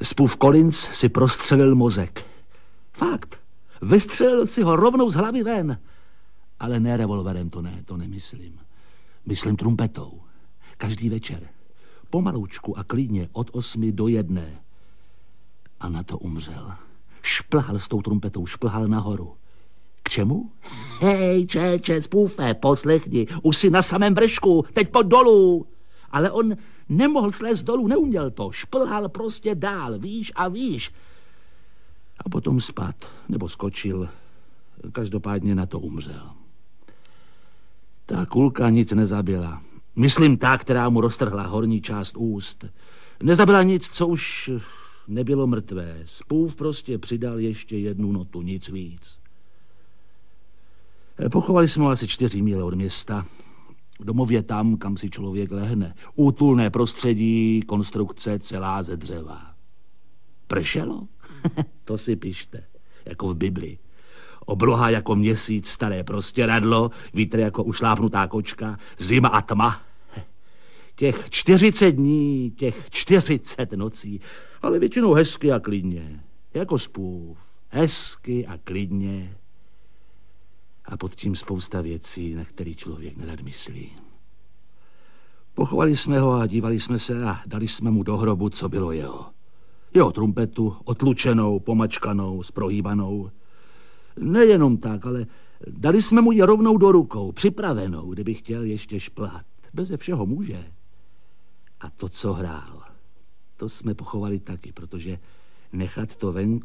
Spův Collins si prostřelil mozek. Fakt. Vystřelil si ho rovnou z hlavy ven. Ale ne revolverem, to nemyslím. Myslím trumpetou. Každý večer. Pomaloučku a klidně od 8 do 1. A na to umřel. Šplhal s tou trumpetou, šplhal nahoru. K čemu? Hej, čeče, spůfe, poslechni, už si na samém vršku, teď pojď dolů. Ale on nemohl slézt dolů, neuměl to, šplhal prostě dál, víš a víš. A potom spad, nebo skočil, každopádně na to umřel. Ta kulka nic nezabila. Myslím ta, která mu roztrhla horní část úst. Nezabila nic, co už nebylo mrtvé. Spův prostě přidal ještě 1 notu, nic víc. Pochovali jsme ho asi 4 míle od města. Domově tam, kam si člověk lehne. Útulné prostředí, konstrukce celá ze dřeva. Pršelo? To si pište, jako v Bibli. Obloha jako měsíc, staré prostěradlo, vítr jako ušlápnutá kočka, zima a tma. Těch 40 dní, těch 40 nocí, ale většinou hezky a klidně. Jako spův. Hezky a klidně. A pod tím spousta věcí, na který člověk nerad myslí. Pochovali jsme ho a dívali jsme se a dali jsme mu do hrobu, co bylo jeho. Jeho trumpetu, otlučenou, pomačkanou, sprohýbanou. Nejenom tak, ale dali jsme mu ji rovnou do rukou, připravenou, kdyby chtěl ještě šplhat. Beze všeho může. A to, co hrál, to jsme pochovali taky, protože nechat to venku